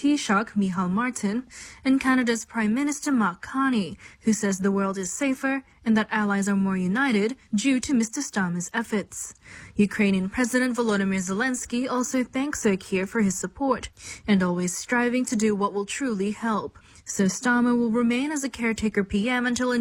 Taoiseach Micheál Martin, and Canada's Prime Minister Mark Carney, who says the world is safer and that allies are more united due to Mr. Starmer's efforts. Ukrainian President Volodymyr Zelensky also thanks Sir Keir for his support and always striving to do what will truly help. So Starmer will remain as a caretaker PM until